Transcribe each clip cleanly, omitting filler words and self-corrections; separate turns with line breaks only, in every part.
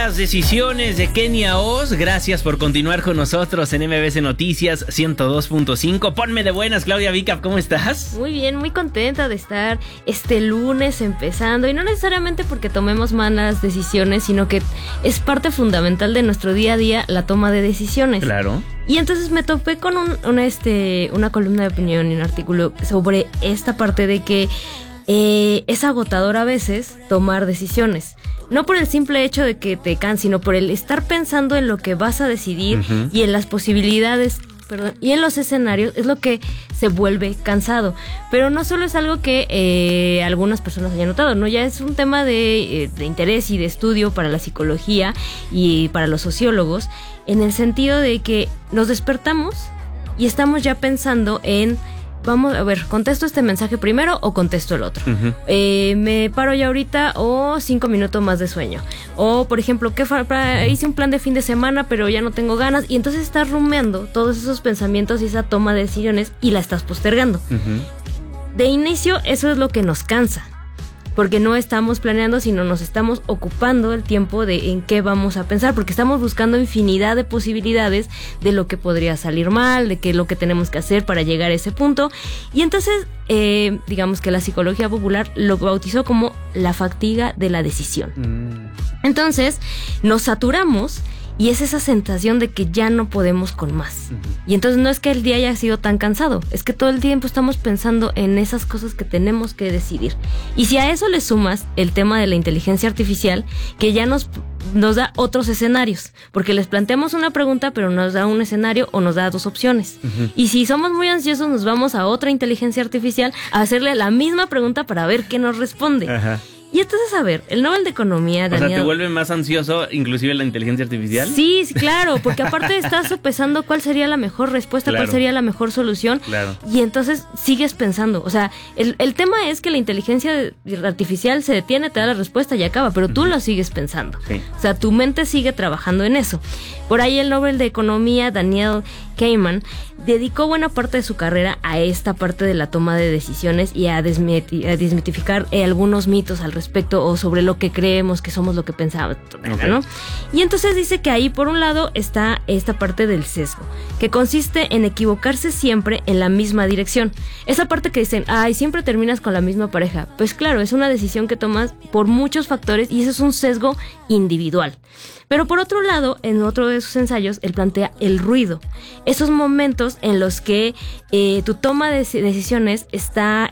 Malas decisiones de Kenia Oz. Gracias por continuar con nosotros en MBS Noticias 102.5. Ponme de buenas, Claudia Vicap, ¿cómo estás?
Muy bien, muy contenta de estar este lunes empezando. Y no necesariamente porque tomemos malas decisiones, sino que es parte fundamental de nuestro día a día la toma de decisiones.
Claro.
Y entonces me topé con una columna de opinión y un artículo sobre esta parte de que es agotador a veces tomar decisiones. No por el simple hecho de que te canses, sino por el estar pensando en lo que vas a decidir y en las posibilidades, y en los escenarios, es lo que se vuelve cansado. Pero no solo es algo que algunas personas hayan notado, no, ya es un tema de interés y de estudio para la psicología y para los sociólogos, en el sentido de que nos despertamos y estamos ya pensando en: vamos a ver, ¿contesto este mensaje primero o contesto el otro? ¿Me paro ya ahorita o 5 minutos más de sueño? O, por ejemplo, hice un plan de fin de semana, pero ya no tengo ganas. Y entonces estás rumiando todos esos pensamientos y esa toma de decisiones y la estás postergando. De inicio, eso es lo que nos cansa, porque no estamos planeando, sino nos estamos ocupando el tiempo de en qué vamos a pensar, porque estamos buscando infinidad de posibilidades de lo que podría salir mal, de qué es lo que tenemos que hacer para llegar a ese punto. Y entonces, digamos que la psicología popular lo bautizó como la fatiga de la decisión. Entonces, nos saturamos y es esa sensación de que ya no podemos con más. Y entonces no es que el día haya sido tan cansado, es que todo el tiempo estamos pensando en esas cosas que tenemos que decidir. Y si a eso le sumas el tema de la inteligencia artificial, que ya nos da otros escenarios, porque les planteamos una pregunta, pero nos da un escenario o nos da dos opciones. Y si somos muy ansiosos, nos vamos a otra inteligencia artificial a hacerle la misma pregunta para ver qué nos responde. Y entonces, a ver, el Nobel de Economía, Daniel...
O sea, ¿te vuelve más ansioso inclusive la inteligencia artificial?
Sí, claro, porque aparte estás sopesando cuál sería la mejor respuesta, cuál sería la mejor solución. Y entonces sigues pensando. O sea, el tema es que la inteligencia artificial se detiene, te da la respuesta y acaba, pero tú lo sigues pensando. O sea, tu mente sigue trabajando en eso. Por ahí el Nobel de Economía, Daniel Kahneman, dedicó buena parte de su carrera a esta parte de la toma de decisiones y a desmitificar algunos mitos al respecto o sobre lo que creemos que somos, lo que pensamos, ¿no? Y entonces dice que ahí por un lado está esta parte del sesgo, que consiste en equivocarse siempre en la misma dirección. Esa parte que dicen, siempre terminas con la misma pareja. Pues claro, es una decisión que tomas por muchos factores y eso es un sesgo individual. Pero por otro lado, en otro de sus ensayos, él plantea el ruido. Esos momentos en los que tu toma de decisiones está,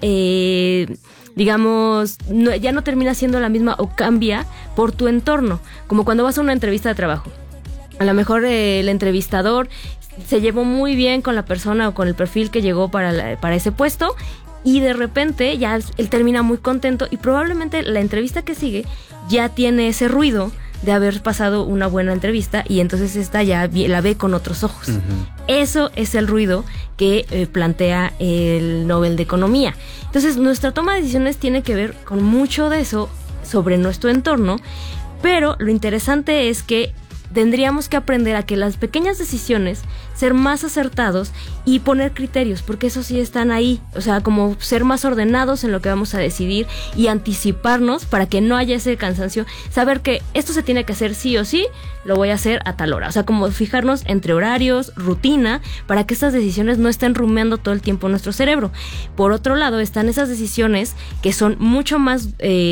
digamos, ya no termina siendo la misma o cambia por tu entorno. Como cuando vas a una entrevista de trabajo. A lo mejor el entrevistador se llevó muy bien con la persona o con el perfil que llegó para ese puesto. Y de repente ya él termina muy contento y probablemente la entrevista que sigue ya tiene ese ruido de haber pasado una buena entrevista y entonces esta ya la ve con otros ojos. Eso es el ruido que plantea el Nobel de Economía. Entonces nuestra toma de decisiones tiene que ver con mucho de eso sobre nuestro entorno, pero lo interesante es que tendríamos que aprender a que las pequeñas decisiones, ser más acertados y poner criterios, porque eso sí están ahí. O sea, como ser más ordenados en lo que vamos a decidir y anticiparnos para que no haya ese cansancio. Saber que esto se tiene que hacer sí o sí, lo voy a hacer a tal hora. O sea, como fijarnos entre horarios, rutina, para que estas decisiones no estén rumiando todo el tiempo nuestro cerebro. Por otro lado, están esas decisiones que son mucho más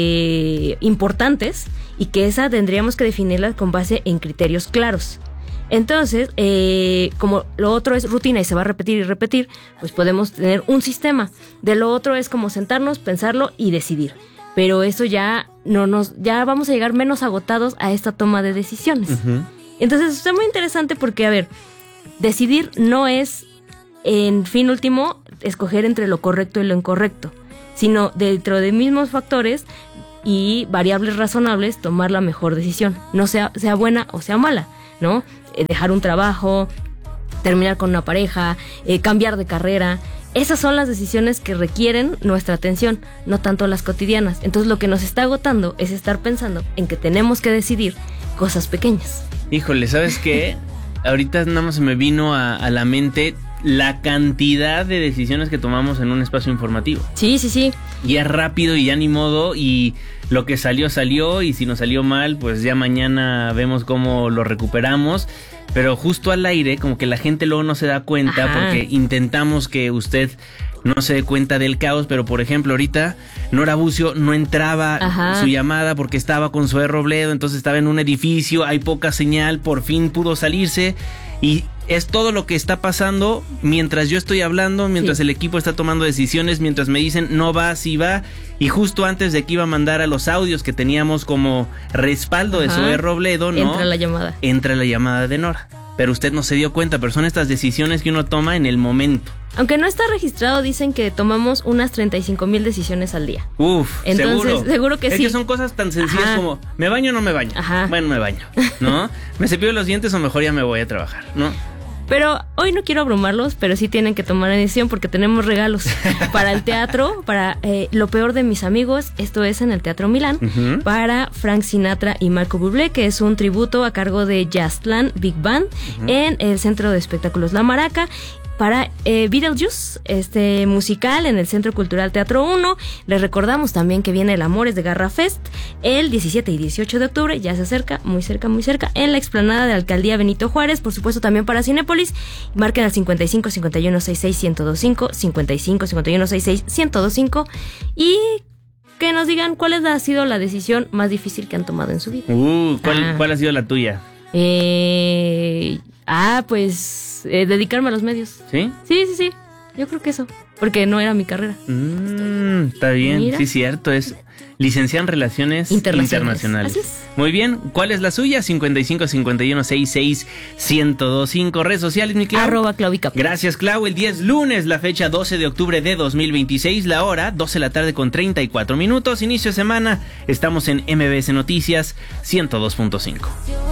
importantes y que esa tendríamos que definirlas con base en criterios claros. Entonces, como lo otro es rutina y se va a repetir y repetir, pues podemos tener un sistema. De lo otro es como sentarnos, pensarlo y decidir. Pero eso ya ya vamos a llegar menos agotados a esta toma de decisiones. Entonces, está muy interesante porque, a ver, decidir no es, en fin último, escoger entre lo correcto y lo incorrecto, sino dentro de mismos factores y variables razonables tomar la mejor decisión, no sea buena o sea mala, ¿no? Dejar un trabajo, terminar con una pareja, cambiar de carrera. Esas son las decisiones que requieren nuestra atención, no tanto las cotidianas. Entonces lo que nos está agotando es estar pensando en que tenemos que decidir cosas pequeñas.
Híjole, ¿sabes qué? Ahorita nada más se me vino a la mente la cantidad de decisiones que tomamos en un espacio informativo.
Sí.
Y es rápido y ya ni modo, y lo que salió, y si nos salió mal, pues ya mañana vemos cómo lo recuperamos. Pero justo al aire, como que la gente luego no se da cuenta,
Ajá.
porque intentamos que usted no se dé cuenta del caos, pero por ejemplo ahorita Nora Bucio no entraba
Ajá.
su llamada porque estaba con Zoé Robledo, entonces estaba en un edificio, hay poca señal, por fin pudo salirse y es todo lo que está pasando mientras yo estoy hablando, mientras
Sí.
el equipo está tomando decisiones, mientras me dicen no va, sí va, y justo antes de que iba a mandar a los audios que teníamos como respaldo de
Ajá.
Zoé Robledo, ¿no?
Entra la llamada.
Entra la llamada de Nora. Pero usted no se dio cuenta, pero son estas decisiones que uno toma en el momento.
Aunque no está registrado, dicen que tomamos unas 35,000 decisiones al día.
Uf,
Entonces, seguro que
es
sí.
que son cosas tan sencillas
Ajá.
como, ¿me baño o no me baño?
Ajá.
Bueno, me baño, ¿no? ¿Me cepillo los dientes o mejor ya me voy a trabajar, no?
Pero hoy no quiero abrumarlos, pero sí tienen que tomar decisión porque tenemos regalos para el teatro, para Lo peor de mis amigos, esto es en el Teatro Milán,
Ujú.
para Frank Sinatra y Marco Bublé, que es un tributo a cargo de Jazzland Big Band en el Centro de Espectáculos La Maraca. Para Beetlejuice, este musical en el Centro Cultural Teatro 1. Les recordamos también que viene el Amores de Garra Fest el 17 y 18 de octubre, ya se acerca, muy cerca, en la explanada de Alcaldía Benito Juárez, por supuesto también para Cinépolis. Marquen al 55 51 66 1025, 55 51 66 1025 y que nos digan cuál ha sido la decisión más difícil que han tomado en su vida.
¿Cuál ha sido la tuya?
Pues dedicarme a los medios.
¿Sí?
Sí. Yo creo que eso. Porque no era mi carrera.
Está bien,
Mira.
sí, cierto, es licenciada en Relaciones Internacionales.
Así es.
Muy bien, ¿cuál es la suya? 55 51 66 1025. Redes sociales, mi Clau.
@Claudica.
Gracias, Clau. El día es lunes, la fecha 12 de octubre de 2026, la hora 12 de la tarde con 34 minutos. Inicio de semana, estamos en MBS Noticias 102.5.